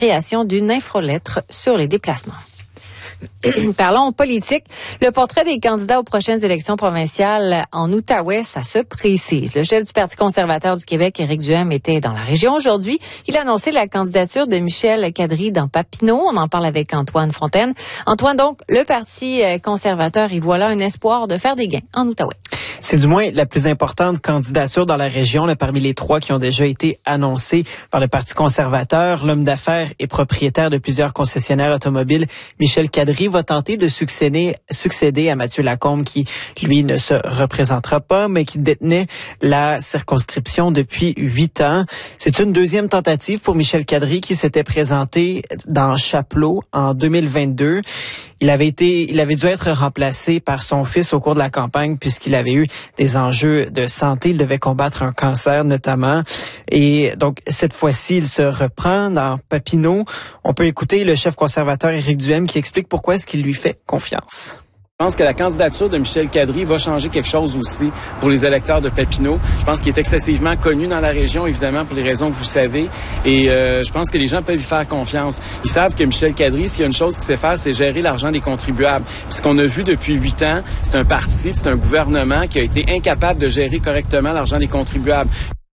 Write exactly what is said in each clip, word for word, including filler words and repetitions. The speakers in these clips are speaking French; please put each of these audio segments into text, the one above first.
création d'une infolettre sur les déplacements. Parlons politique. Le portrait des candidats aux prochaines élections provinciales en Outaouais, ça se précise. Le chef du Parti conservateur du Québec, Éric Duhem, était dans la région aujourd'hui. Il a annoncé la candidature de Michel Kadri dans Papineau. On en parle avec Antoine Fontaine. Antoine, donc, le Parti conservateur, y voit là un espoir de faire des gains en Outaouais. C'est du moins la plus importante candidature dans la région, là, parmi les trois qui ont déjà été annoncés par le Parti conservateur. L'homme d'affaires et propriétaire de plusieurs concessionnaires automobiles, Michel Kadri, va tenter de succéder, succéder à Mathieu Lacombe, qui, lui, ne se représentera pas, mais qui détenait la circonscription depuis huit ans. C'est une deuxième tentative pour Michel Kadri, qui s'était présenté dans Chapleau en deux mille vingt-deux. Il avait été, il avait dû être remplacé par son fils au cours de la campagne puisqu'il avait eu des enjeux de santé. Il devait combattre un cancer notamment. Et donc, cette fois-ci, il se reprend dans Papineau. On peut écouter le chef conservateur Éric Duhem qui explique pourquoi est-ce qu'il lui fait confiance. Je pense que la candidature de Michel Kadri va changer quelque chose aussi pour les électeurs de Papineau. Je pense qu'il est excessivement connu dans la région, évidemment, pour les raisons que vous savez. Et euh, je pense que les gens peuvent y faire confiance. Ils savent que Michel Kadri, s'il y a une chose qu'il sait faire, c'est gérer l'argent des contribuables. Puis ce qu'on a vu depuis huit ans, c'est un parti, c'est un gouvernement qui a été incapable de gérer correctement l'argent des contribuables.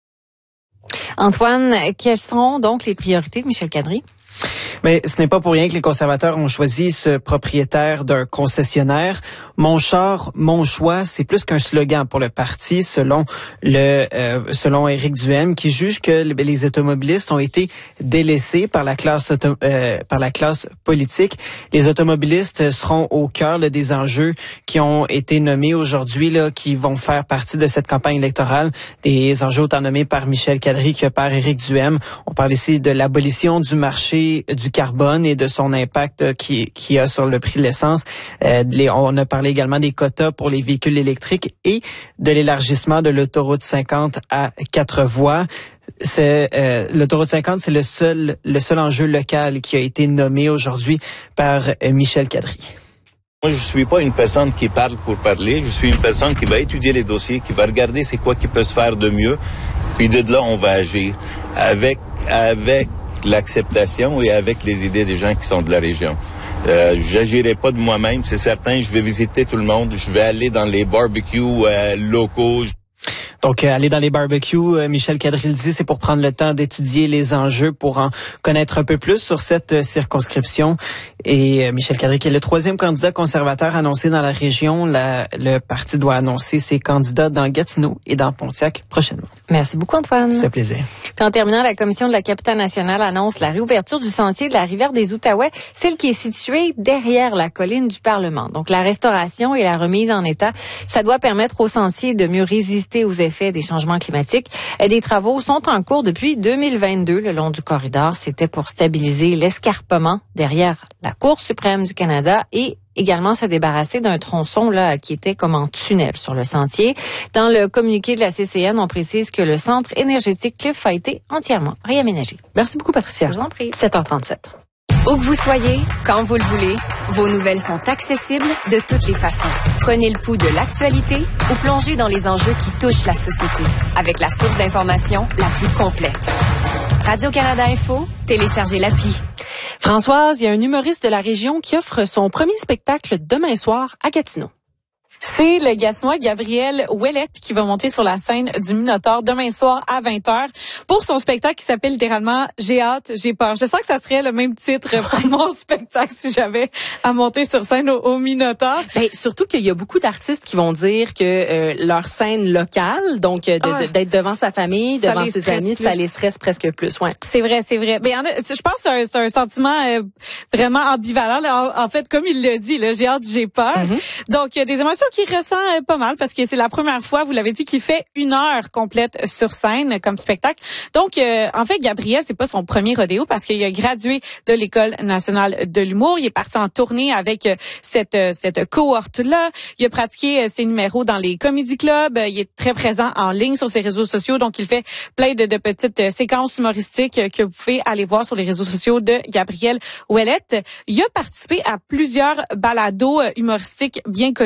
Antoine, quelles sont donc les priorités de Michel Kadri? Mais ce n'est pas pour rien que les conservateurs ont choisi ce propriétaire d'un concessionnaire. Mon char, mon choix, c'est plus qu'un slogan pour le parti, selon le euh, selon Éric Duhem, qui juge que les automobilistes ont été délaissés par la classe auto, euh, par la classe politique. Les automobilistes seront au cœur là, des enjeux qui ont été nommés aujourd'hui, là, qui vont faire partie de cette campagne électorale. Des enjeux autant nommés par Michel Kadri que par Éric Duhem. On parle ici de l'abolition du marché du carbone et de son impact qui, qui a sur le prix de l'essence. Euh, les, on a parlé également des quotas pour les véhicules électriques et de l'élargissement de l'autoroute cinquante à quatre voies. C'est euh, l'autoroute cinquante, c'est le seul le seul enjeu local qui a été nommé aujourd'hui par euh, Michel Kadri. Moi, je suis pas une personne qui parle pour parler. Je suis une personne qui va étudier les dossiers, qui va regarder c'est quoi qui peut se faire de mieux. Puis de là, on va agir avec avec l'acceptation et avec les idées des gens qui sont de la région. Euh, j'agirai pas de moi-même, c'est certain. Je vais visiter tout le monde. Je vais aller dans les barbecues euh, locaux. Donc, euh, aller dans les barbecues, euh, Michel Kadri le dit, c'est pour prendre le temps d'étudier les enjeux, pour en connaître un peu plus sur cette euh, circonscription. Et euh, Michel Kadri, qui est le troisième candidat conservateur annoncé dans la région, la, le parti doit annoncer ses candidats dans Gatineau et dans Pontiac prochainement. Merci beaucoup, Antoine. C'est un plaisir. Puis en terminant, la Commission de la capitale nationale annonce la réouverture du sentier de la rivière des Outaouais, celle qui est située derrière la colline du Parlement. Donc, la restauration et la remise en état, ça doit permettre au sentier de mieux résister aux effets des changements climatiques. Des travaux sont en cours depuis deux mille vingt-deux le long du corridor. C'était pour stabiliser l'escarpement derrière la Cour suprême du Canada et également se débarrasser d'un tronçon là qui était comme en tunnel sur le sentier. Dans le communiqué de la C C N, on précise que le centre énergétique Cliff a été entièrement réaménagé. Merci beaucoup, Patricia. Je vous en prie. sept heures trente-sept. Où que vous soyez, quand vous le voulez, vos nouvelles sont accessibles de toutes les façons. Prenez le pouls de l'actualité ou plongez dans les enjeux qui touchent la société avec la source d'information la plus complète. Radio-Canada Info, téléchargez l'appli. Françoise, il y a un humoriste de la région qui offre son premier spectacle demain soir à Gatineau. C'est le Gatineau Gabriel Ouellette qui va monter sur la scène du Minotaure demain soir à vingt heures pour son spectacle qui s'appelle littéralement « J'ai hâte, j'ai peur ». Je sens que ça serait le même titre pour mon spectacle si j'avais à monter sur scène au, au Minotaure. Ben, surtout qu'il y a beaucoup d'artistes qui vont dire que euh, leur scène locale, donc de, ah, de, d'être devant sa famille, devant ses amis, plus. Ça les stresse presque plus. Ouais. C'est vrai, c'est vrai. Ben, en a, je pense que c'est un, c'est un sentiment euh, vraiment ambivalent. Là. En, en fait, comme il le dit, là, j'ai hâte, j'ai peur. Mm-hmm. Donc, il y a des émotions qui ressent euh, pas mal parce que c'est la première fois, vous l'avez dit, qu'il fait une heure complète sur scène comme spectacle. Donc, euh, en fait, Gabriel, c'est pas son premier rodéo parce qu'il a gradué de l'École nationale de l'humour. Il est parti en tournée avec euh, cette euh, cette cohorte-là. Il a pratiqué euh, ses numéros dans les comédie clubs. Euh, il est très présent en ligne sur ses réseaux sociaux. Donc, il fait plein de, de petites euh, séquences humoristiques euh, que vous pouvez aller voir sur les réseaux sociaux de Gabriel Ouellette. Il a participé à plusieurs balados euh, humoristiques bien connus.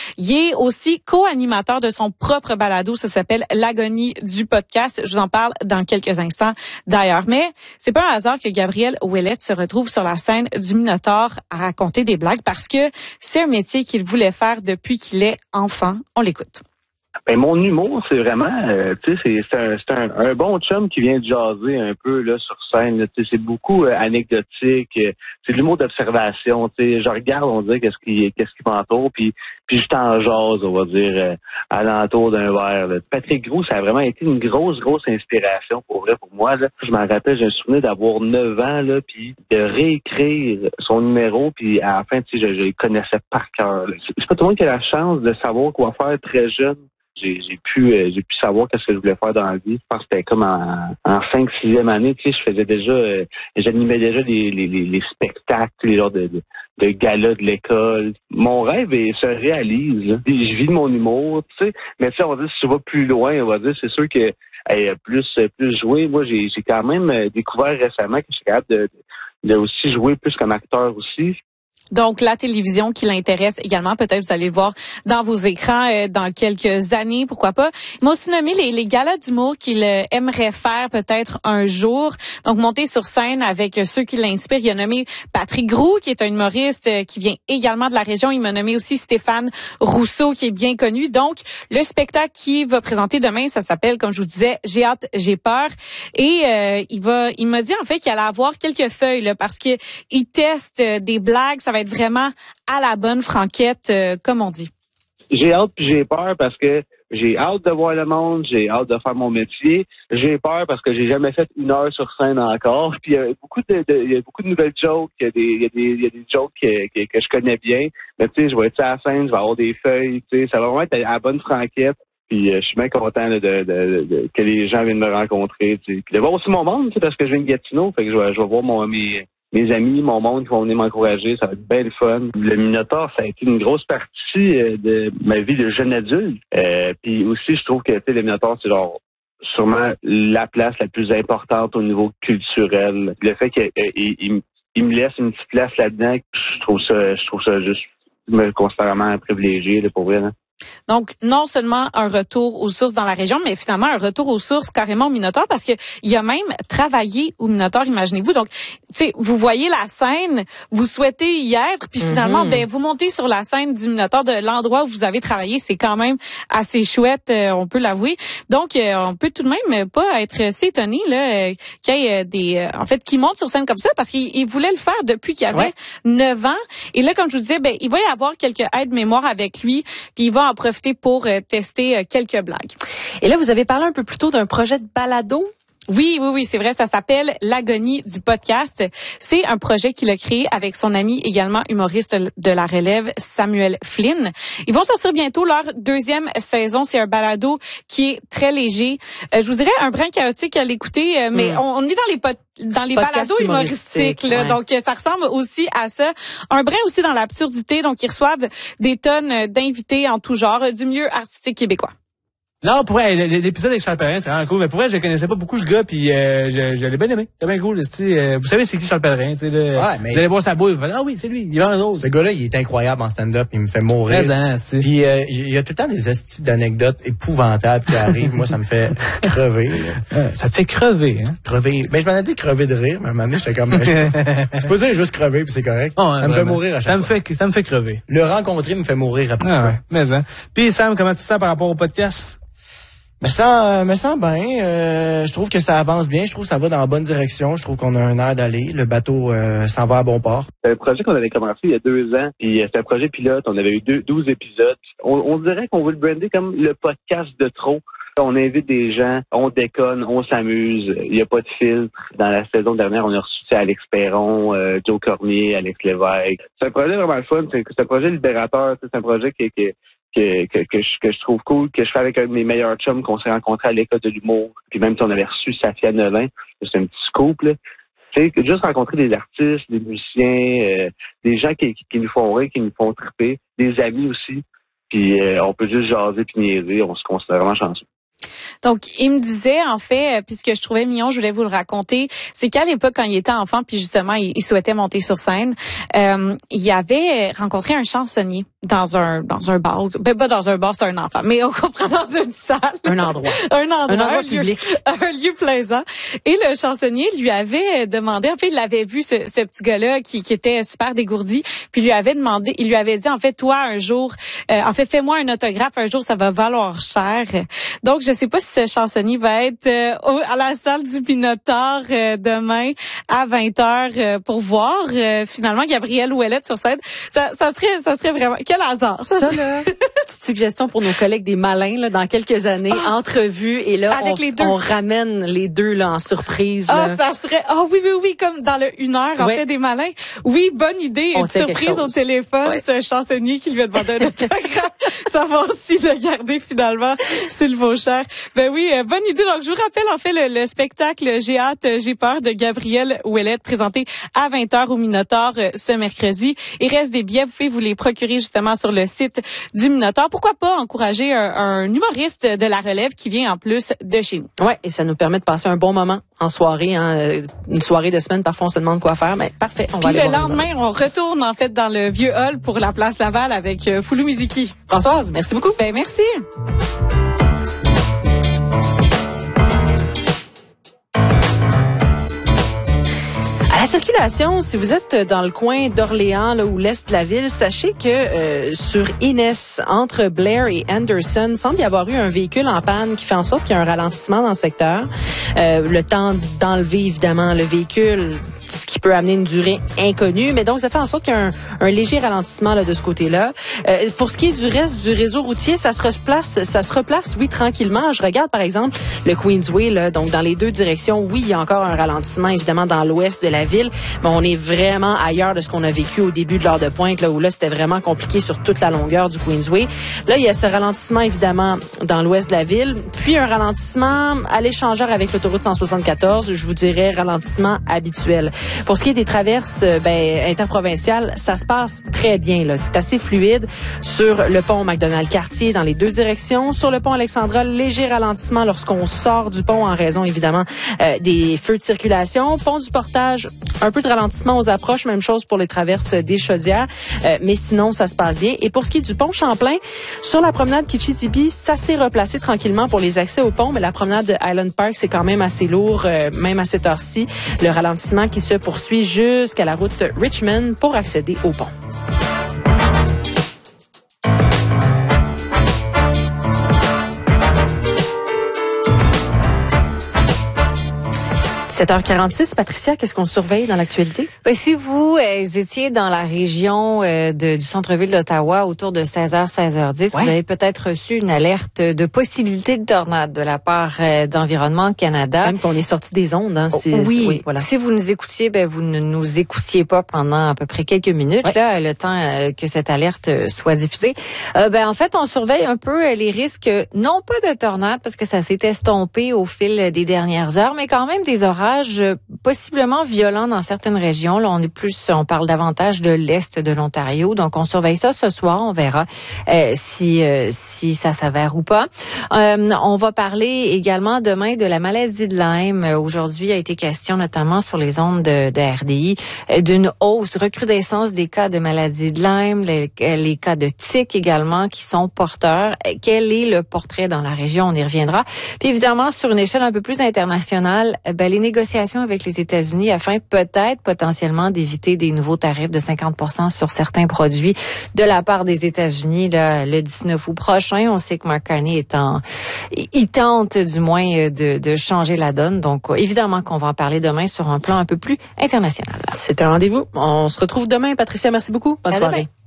Il est aussi co-animateur de son propre balado. Ça s'appelle L'agonie du podcast. Je vous en parle dans quelques instants d'ailleurs. Mais c'est pas un hasard que Gabriel Ouellette se retrouve sur la scène du Minotaure à raconter des blagues parce que c'est un métier qu'il voulait faire depuis qu'il est enfant. On l'écoute. Ben, mon humour, c'est vraiment, euh, tu sais, c'est, c'est, un, c'est un, un bon chum qui vient de jaser un peu là sur scène. Là, tu sais, c'est beaucoup euh, anecdotique. Euh, c'est de l'humour d'observation. Tu sais, je regarde, on dirait qu'est-ce qui, qu'est-ce qui m'entoure, puis puis je t'en jase, on va dire, euh, alentour d'un verre. Là. Patrick Groux, ça a vraiment été une grosse, grosse inspiration pour vrai pour moi. Là. Je m'en rappelle, j'ai un souvenir d'avoir neuf ans, là, puis de réécrire son numéro, puis à la fin, tu sais, je, je le connaissais par cœur. Là. C'est, c'est pas tout le monde qui a la chance de savoir quoi faire très jeune. J'ai, j'ai pu euh, j'ai pu savoir qu'est-ce que je voulais faire dans la vie. Je pense que c'était comme en, en cinq, sixième année, tu sais, je faisais déjà euh, j'animais déjà les, les, les, les spectacles, les genres de, de, de galas de l'école. Mon rêve il se réalise. Là. Je vis de mon humour, tu sais. Mais tu sais, on va dire si tu vas plus loin, on va dire, c'est sûr que hey, plus plus jouer. Moi, j'ai j'ai quand même découvert récemment que je suis capable de, de aussi jouer plus comme acteur aussi. Donc, la télévision qui l'intéresse également. Peut-être vous allez le voir dans vos écrans euh, dans quelques années, pourquoi pas. Il m'a aussi nommé les, les galas d'humour qu'il euh, aimerait faire peut-être un jour. Donc, monter sur scène avec euh, ceux qui l'inspirent. Il a nommé Patrick Groux, qui est un humoriste euh, qui vient également de la région. Il m'a nommé aussi Stéphane Rousseau, qui est bien connu. Donc, le spectacle qu'il va présenter demain, ça s'appelle, comme je vous disais, J'ai hâte, j'ai peur. Et euh, il va, il m'a dit en fait qu'il allait avoir quelques feuilles là, parce que il teste euh, des blagues. Ça va être vraiment à la bonne franquette, euh, comme on dit. J'ai hâte puis j'ai peur parce que j'ai hâte de voir le monde, j'ai hâte de faire mon métier. J'ai peur parce que j'ai jamais fait une heure sur scène encore. Puis il y a beaucoup de, de il y a beaucoup de nouvelles jokes, il y a des il y a des il y a des jokes que, que, que je connais bien. Mais tu sais, je vais être sur la scène, je vais avoir des feuilles, tu sais, ça va vraiment être à la bonne franquette. Puis euh, je suis bien content là, de, de, de que les gens viennent me rencontrer, tu sais. Puis de voir aussi mon monde, tu sais, parce que je viens de Gatineau, fait que je vais je vais voir mon mes mes amis, mon monde qui vont venir m'encourager, ça va être bien le fun. Le Minotaure, ça a été une grosse partie euh, de ma vie de jeune adulte. Euh, puis aussi, je trouve que tu sais, le Minotaure, c'est genre sûrement la place la plus importante au niveau culturel. Le fait qu'il il, il me laisse une petite place là-dedans, je trouve ça, je trouve ça juste, je me considère vraiment privilégié là, pour vrai. Là. Donc, non seulement un retour aux sources dans la région, mais finalement un retour aux sources carrément au Minotaure, parce que il a même travaillé au Minotaure, imaginez-vous. Donc, tu sais, vous voyez la scène, vous souhaitez y être, puis finalement, mm-hmm. ben vous montez sur la scène du Minotaure de l'endroit où vous avez travaillé. C'est quand même assez chouette, euh, on peut l'avouer. Donc, euh, on peut tout de même pas être assez étonné là euh, qu'il y ait des, euh, en fait, qu'il monte sur scène comme ça, parce qu'il il voulait le faire depuis qu'il avait ouais. neuf ans. Et là, comme je vous disais, ben il va y avoir quelques aides-mémoire avec lui, puis il va en profiter pour euh, tester euh, quelques blagues. Et là, vous avez parlé un peu plus tôt d'un projet de balado. Oui, oui, oui, c'est vrai. Ça s'appelle L'agonie du podcast. C'est un projet qu'il a créé avec son ami, également humoriste de la relève, Samuel Flynn. Ils vont sortir bientôt leur deuxième saison. C'est un balado qui est très léger. Euh, je vous dirais un brin chaotique à l'écouter, euh, mais mm. on, on est dans les pod, dans les balados humoristiques, là, ouais. Donc euh, ça ressemble aussi à ça. Un brin aussi dans l'absurdité. Donc ils reçoivent des tonnes d'invités en tout genre du milieu artistique québécois. Non, pour vrai, l'épisode avec Charles Pellerin, c'est vraiment cool. Mais pour vrai, je connaissais pas beaucoup le gars, puis euh, je, je l'ai bien aimé. C'est bien cool. Euh, vous savez c'est qui Charles Pellerin, tu sais. Ouais, mais... Vous allez voir sa boule, vous faites, ah oui, c'est lui. Il est vraiment drôle. Ce gars-là, il est incroyable en stand-up. Il me fait mourir. Présent, puis euh, il y a tout le temps des estis d'anecdotes épouvantables qui arrivent. Moi, ça me fait crever. Ouais, ça te fait crever, hein? Crever. Mais je m'en ai dit crever de rire, mais à un moment donné, j'étais comme... Je peux dire juste crever, puis c'est correct. Oh, ouais, ça me fait mourir à chaque ça fois. Me fait, ça me fait crever. Le rencontrer me fait mourir à petit ah, peu. Ouais, mais hein. Puis Sam, comment tu te sens par rapport au podcast? Me sens, me sens bien. Euh, je trouve que ça avance bien. Je trouve que ça va dans la bonne direction. Je trouve qu'on a un air d'aller. Le bateau euh, s'en va à bon port. C'est un projet qu'on avait commencé il y a deux ans. Puis c'est un projet pilote. On avait eu deux, douze épisodes. On, on dirait qu'on veut le brander comme le podcast de trop. On invite des gens, on déconne, on s'amuse. Il n'y a pas de filtre. Dans la saison dernière, on a reçu Alex Perron, euh, Joe Cormier, Alex Lévesque. C'est un projet vraiment le fun. C'est, c'est un projet libérateur. C'est un projet qui, qui Que, que, que, je, que je trouve cool, que je fais avec un de mes meilleurs chums qu'on s'est rencontrés à l'école de l'humour. Puis même si on avait reçu Safia Nolin, c'est un petit scoop, là. Tu sais, juste rencontrer des artistes, des musiciens, euh, des gens qui, qui, qui nous font rire, qui nous font triper, des amis aussi. Puis euh, on peut juste jaser puis niaiser, on se considère vraiment chanceux. Donc, il me disait, en fait, puis ce que je trouvais mignon, je voulais vous le raconter, c'est qu'à l'époque, quand il était enfant, puis justement, il, il souhaitait monter sur scène, euh, il avait rencontré un chansonnier. dans un dans un bar, ben pas dans un bar, c'est un enfant, mais on comprend dans une salle, un endroit, un endroit, un endroit un public, lieu, un lieu plaisant. Et le chansonnier lui avait demandé, en fait, il l'avait vu ce, ce petit gars-là qui qui était super dégourdi, puis il lui avait demandé, il lui avait dit en fait, toi un jour, euh, en fait, fais-moi un autographe, un jour ça va valoir cher. Donc je sais pas si ce chansonnier va être euh, au, à la salle du Minotaure euh, demain à vingt heures euh, pour voir euh, finalement Gabrielle Ouellette sur scène. Ça, ça serait ça serait vraiment quel hasard. Ça, ça là, petite suggestion pour nos collègues des malins là, dans quelques années, oh, entrevue et là on, on ramène les deux là en surprise. Ah, oh, ça serait ah oh, oui oui oui comme dans le une heure en ouais. fait des malins. Oui, bonne idée, on une surprise au téléphone, ouais. C'est un chansonnier qui lui a demandé un autographe, savoir s'il l'a gardé finalement, s'il vaut cher. Ben oui, euh, bonne idée. Donc je vous rappelle en fait le, le spectacle J'ai hâte, j'ai peur de Gabrielle Ouellette présenté à vingt heures au Minotaure euh, ce mercredi. Il reste des billets, vous pouvez vous les procurer justement sur le site du Minotaure. Pourquoi pas encourager un, un humoriste de la relève qui vient en plus de chez nous. Ouais, et ça nous permet de passer un bon moment en soirée, hein, une soirée de semaine. Parfois on se demande quoi faire, mais parfait. On Puis va le lendemain, on retourne en fait dans le vieux hall pour la place Laval avec euh, Foulou Miziki. Françoise, merci beaucoup. Ben merci. La circulation, si vous êtes dans le coin d'Orléans là, ou l'est de la ville, sachez que euh, sur Innes, entre Blair et Anderson, semble y avoir eu un véhicule en panne qui fait en sorte qu'il y a un ralentissement dans le secteur. Euh, le temps d'enlever évidemment le véhicule, ce qui peut amener une durée inconnue, mais donc ça fait en sorte qu'il y a un, un léger ralentissement là de ce côté-là. Euh, pour ce qui est du reste du réseau routier, ça se replace, ça se replace, oui, tranquillement. Je regarde par exemple le Queensway, là, donc dans les deux directions, oui, il y a encore un ralentissement évidemment dans l'ouest de la ville, mais on est vraiment ailleurs de ce qu'on a vécu au début de l'heure de pointe, là où là c'était vraiment compliqué sur toute la longueur du Queensway. Là, il y a ce ralentissement évidemment dans l'ouest de la ville, puis un ralentissement à l'échangeur avec l'autoroute cent soixante-quatorze, je vous dirais ralentissement habituel. Pour ce qui est des traverses ben, interprovinciales, ça se passe très bien. Là. C'est assez fluide sur le pont McDonald-Cartier dans les deux directions. Sur le pont Alexandra, léger ralentissement lorsqu'on sort du pont en raison évidemment euh, des feux de circulation. Pont du Portage, un peu de ralentissement aux approches, même chose pour les traverses des Chaudières. Euh, mais sinon, ça se passe bien. Et pour ce qui est du pont Champlain, sur la promenade Kitchitibi, ça s'est replacé tranquillement pour les accès au pont, mais la promenade de Highland Park, c'est quand même assez lourd, euh, même à cette heure-ci. Le ralentissement qui se poursuit jusqu'à la route Richmond pour accéder au pont. sept heures quarante-six, Patricia, qu'est-ce qu'on surveille dans l'actualité? Ben, si vous euh, étiez dans la région euh, de, du centre-ville d'Ottawa autour de seize heures, seize heures dix, ouais. Vous avez peut-être reçu une alerte de possibilité de tornade de la part euh, d'Environnement Canada. Même qu'on est sorti des ondes. Hein, si, oui, si, oui, voilà. Si vous nous écoutiez, ben, vous ne nous écoutiez pas pendant à peu près quelques minutes, ouais. là, le temps euh, que cette alerte euh, soit diffusée. Euh, ben, en fait, on surveille un peu euh, les risques, non pas de tornade, parce que ça s'est estompé au fil des dernières heures, mais quand même des orages possiblement violents dans certaines régions. Là, on est plus, on parle davantage de l'est de l'Ontario. Donc, on surveille ça ce soir. On verra euh, si euh, si ça s'avère ou pas. Euh, on va parler également demain de la maladie de Lyme. Aujourd'hui, il a été question, notamment sur les ondes de, de R D I, euh, d'une hausse, recrudescence des cas de maladie de Lyme, les, les cas de tic également qui sont porteurs. Quel est le portrait dans la région? On y reviendra. Puis évidemment, sur une échelle un peu plus internationale, ben, les négociations avec les États-Unis afin peut-être potentiellement d'éviter des nouveaux tarifs de cinquante pour cent sur certains produits de la part des États-Unis là, le dix-neuf août prochain. On sait que Mark Carney est en, il tente du moins de, de changer la donne. Donc évidemment qu'on va en parler demain sur un plan un peu plus international. C'est un rendez-vous. On se retrouve demain. Patricia, merci beaucoup. Bonne à soirée. Demain.